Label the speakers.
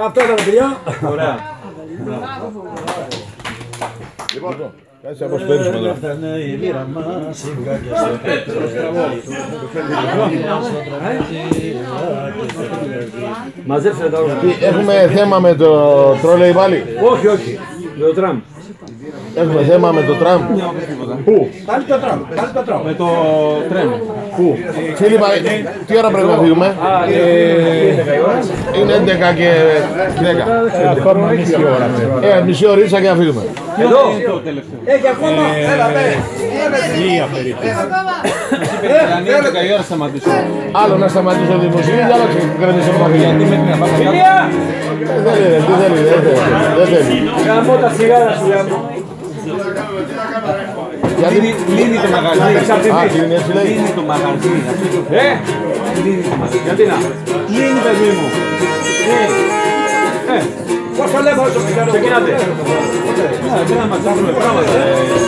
Speaker 1: Αυτό ήταν παιδιά.
Speaker 2: Ωραία.
Speaker 3: Λοιπόν, κάτσε να αποσπέρουμε τώρα.
Speaker 1: Μαζέψτε τα όλα.
Speaker 3: Έχουμε θέμα με το τρόλεϊ πάλι.
Speaker 1: Όχι, όχι. Με το τραμ.
Speaker 3: Έχουμε θέμα με το τραμ. Πού?
Speaker 4: Πάλι το τραμ.
Speaker 2: Με το τρένο.
Speaker 3: Πού? Φίλιππα, τι ώρα πρέπει να φύγουμε? Είναι 11 και 10. Μισή ωρίτσα και να φύγουμε.
Speaker 1: Εδώ.
Speaker 4: Έχει ακόμα. Έλα,
Speaker 2: Μία περίπου. Αν είναι 10 η ώρα σταματήσω.
Speaker 3: Άλλο να σταματήσω τη μουσική και άλλο ξεκινήσω το μαγαζί.
Speaker 2: Γιατί μέχρι να πάω
Speaker 3: Δεν θέλει.
Speaker 1: Γαμώ τα σιγάρα σου γαμώ.
Speaker 3: Γιατί
Speaker 2: Λύνει το μαγαζί.
Speaker 3: κλείνει έτσι λέει.
Speaker 2: Λύνει το μαγαζί.
Speaker 1: Γιατί να.
Speaker 2: Λύνει παιδί μου.
Speaker 1: Πόσο λέμε όσο ξεκινάτε.
Speaker 2: Να μαζέψουμε πράγματα.